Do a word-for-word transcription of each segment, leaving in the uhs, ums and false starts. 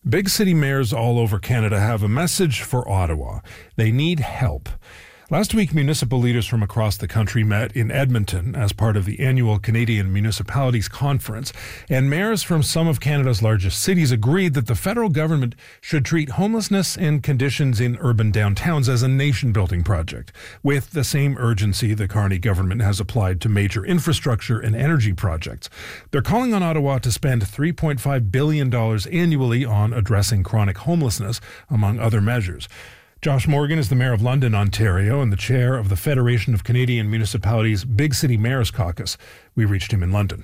Big city mayors all over Canada have a message for Ottawa. They need help. Last week, municipal leaders from across the country met in Edmonton as part of the annual Canadian Municipalities Conference, and mayors from some of Canada's largest cities agreed that the federal government should treat homelessness and conditions in urban downtowns as a nation-building project, with the same urgency the Carney government has applied to major infrastructure and energy projects. They're calling on Ottawa to spend three point five billion dollars annually on addressing chronic homelessness, among other measures. Josh Morgan is the Mayor of London, Ontario, and the chair of the Federation of Canadian Municipalities Big City Mayors Caucus. We reached him in London.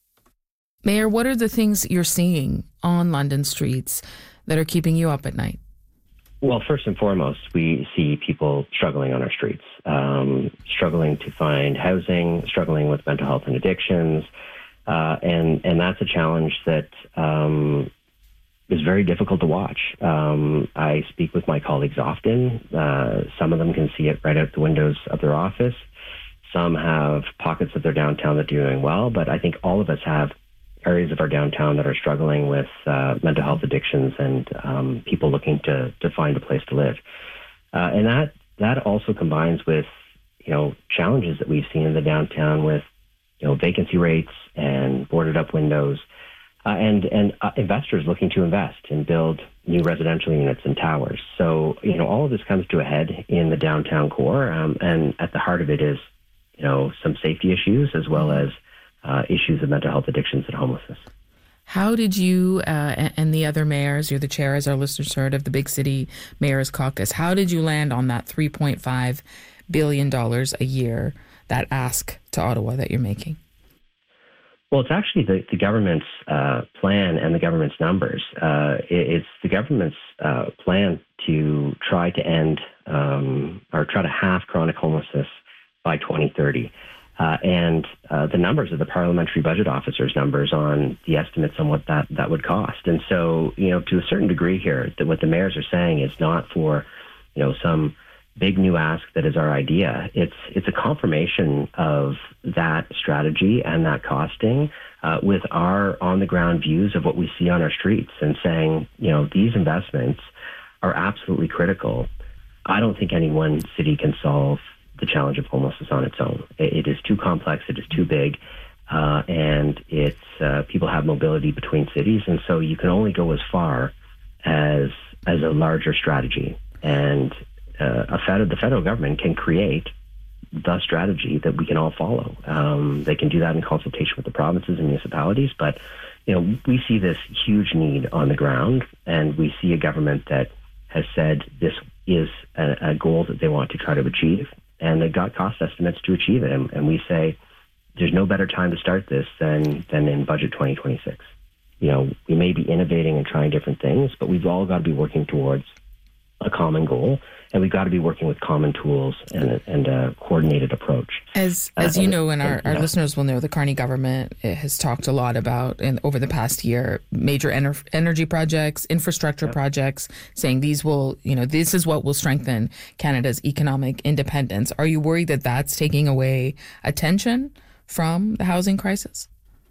Mayor, what are the things you're seeing on London streets that are keeping you up at night? Well, first and foremost, we see people struggling on our streets, um, struggling to find housing, struggling with mental health and addictions, uh, and, and that's a challenge that um, is very difficult to watch. Um, I speak with my colleagues often. Uh, some of them can see it right out the windows of their office. Some have pockets of their downtown that are doing well, but I think all of us have areas of our downtown that are struggling with uh, mental health addictions and um, people looking to to find a place to live. Uh, and that that also combines with, you know, challenges that we've seen in the downtown with, you know, vacancy rates and boarded up windows. Uh, and and uh, investors looking to invest and build new residential units and towers. So, you know, all of this comes to a head in the downtown core. Um, and at the heart of it is, you know, some safety issues as well as uh, issues of mental health addictions and homelessness. How did you uh, and the other mayors, you're the chair, as our listeners heard, of the Big City Mayors Caucus, how did you land on that three point five billion dollars a year, that ask to Ottawa that you're making? Well, it's actually the, the government's uh, plan and the government's numbers. Uh, it, it's the government's uh, plan to try to end um, or try to halve chronic homelessness by twenty thirty. Uh, and uh, the numbers of the Parliamentary Budget Officer's numbers on the estimates on what that, that would cost. And so, you know, to a certain degree here, that what the mayors are saying is not for, you know, some big new ask that is our idea. It's it's a confirmation of that strategy and that costing uh, with our on-the-ground views of what we see on our streets and saying, you know, these investments are absolutely critical. I don't think any one city can solve the challenge of homelessness on its own. It, it is too complex. It is too big. Uh, and it's uh, people have mobility between cities. And so you can only go as far as as a larger strategy. And Uh, a federal, the federal government can create the strategy that we can all follow. Um, they can do that in consultation with the provinces and municipalities, but you know, we see this huge need on the ground, and we see a government that has said this is a, a goal that they want to try to achieve, and they've got cost estimates to achieve it. And, and we say there's no better time to start this than than in budget twenty twenty-six. You know, we may be innovating and trying different things, but we've all got to be working towards a common goal, and we've got to be working with common tools and a, and a coordinated approach. As as uh, you know, and our, and, our yeah. listeners will know, the Carney government has talked a lot about, in, over the past year, major ener- energy projects, infrastructure yeah. projects, saying these will, you know, this is what will strengthen Canada's economic independence. Are you worried that that's taking away attention from the housing crisis?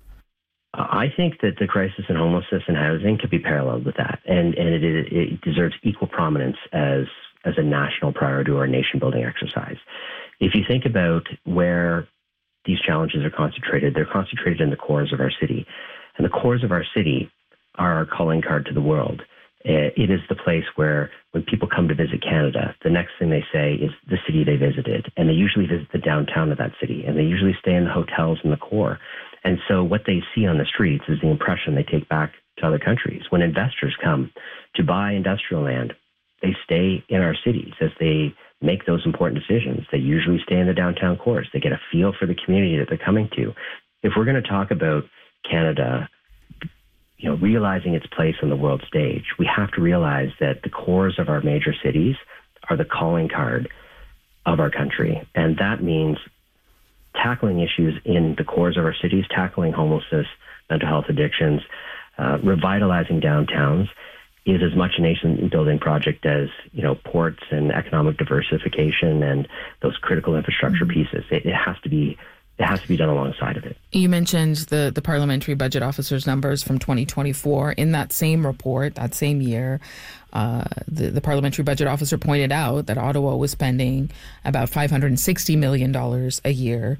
I think that the crisis in homelessness and housing could be paralleled with that, and and it, it deserves equal prominence as as a national priority or a nation-building exercise. If you think about where these challenges are concentrated, they're concentrated in the cores of our city, and the cores of our city are our calling card to the world. It is the place where when people come to visit Canada, the next thing they say is the city they visited, and they usually visit the downtown of that city, and they usually stay in the hotels in the core. And so what they see on the streets is the impression they take back to other countries. When investors come to buy industrial land, they stay in our cities as they make those important decisions. They usually stay in the downtown cores. They get a feel for the community that they're coming to. If we're going to talk about Canada, you know, realizing its place on the world stage, we have to realize that the cores of our major cities are the calling card of our country. And that means tackling issues in the cores of our cities, tackling homelessness, mental health addictions, uh, revitalizing downtowns is as much a nation-building project as, you know, ports and economic diversification and those critical infrastructure pieces. It, it has to be it has to be done alongside of it. You mentioned the, the parliamentary budget officer's numbers from twenty twenty-four. In that same report, that same year, uh, the, the parliamentary budget officer pointed out that Ottawa was spending about five hundred sixty million dollars a year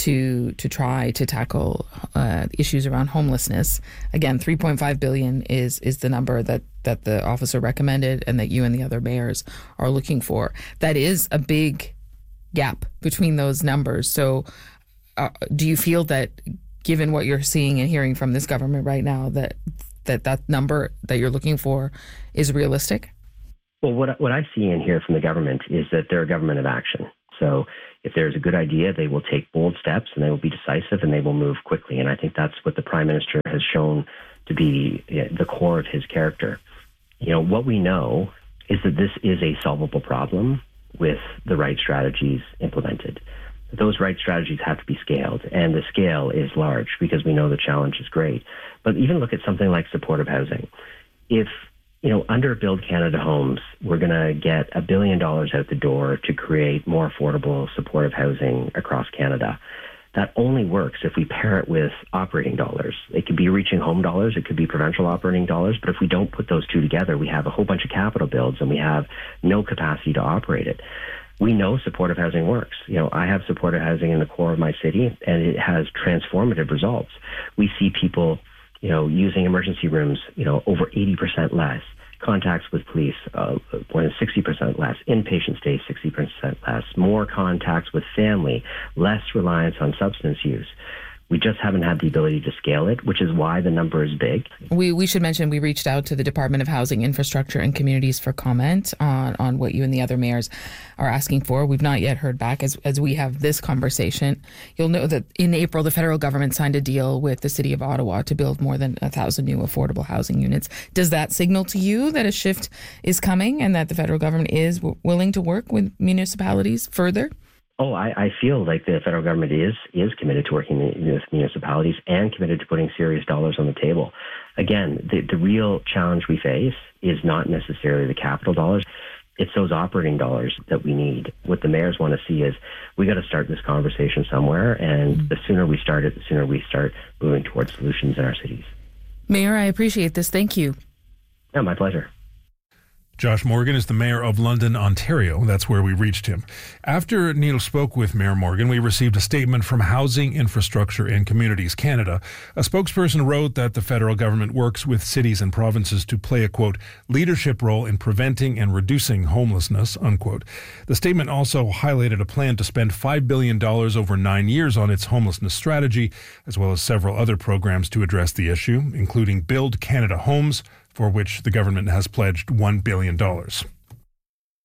to to try to tackle uh, issues around homelessness. Again, three point five billion dollars is is the number that, that the officer recommended and that you and the other mayors are looking for. That is a big gap between those numbers. So uh, do you feel that, given what you're seeing and hearing from this government right now, that that, that number that you're looking for is realistic? Well, what, what I see and hear from the government is that they're a government of action. So if there's a good idea, they will take bold steps and they will be decisive and they will move quickly. And I think that's what the Prime Minister has shown to be the core of his character. You know, what we know is that this is a solvable problem with the right strategies implemented. Those right strategies have to be scaled, and the scale is large because we know the challenge is great. But even look at something like supportive housing. If You know, under Build Canada Homes, we're going to get a billion dollars out the door to create more affordable supportive housing across Canada. That only works if we pair it with operating dollars. It could be reaching home dollars, it could be provincial operating dollars, but if we don't put those two together, we have a whole bunch of capital builds and we have no capacity to operate it. We know supportive housing works. You know, I have supportive housing in the core of my city, and it has transformative results. We see people, you know, using emergency rooms, you know, over eighty percent less. Contacts with police, uh, more than sixty percent less. Inpatient stays, sixty percent less. More contacts with family, less reliance on substance use. We just haven't had the ability to scale it, which is why the number is big. We we should mention we reached out to the Department of Housing, Infrastructure and Communities for comment on, on what you and the other mayors are asking for. We've not yet heard back as, as we have this conversation. You'll know that in April, the federal government signed a deal with the City of Ottawa to build more than a thousand new affordable housing units. Does that signal to you that a shift is coming and that the federal government is w- willing to work with municipalities further? Oh, I, I feel like the federal government is is committed to working with municipalities and committed to putting serious dollars on the table. Again, the, the real challenge we face is not necessarily the capital dollars. It's those operating dollars that we need. What the mayors want to see is we got to start this conversation somewhere, and mm-hmm. the sooner we start it, the sooner we start moving towards solutions in our cities. Mayor, I appreciate this. Thank you. Yeah, my pleasure. Josh Morgan is the mayor of London, Ontario. That's where we reached him. After Neil spoke with Mayor Morgan, we received a statement from Housing, Infrastructure and Communities Canada. A spokesperson wrote that the federal government works with cities and provinces to play a, quote, leadership role in preventing and reducing homelessness, unquote. The statement also highlighted a plan to spend five billion dollars over nine years on its homelessness strategy, as well as several other programs to address the issue, including Build Canada Homes, for which the government has pledged one billion dollars.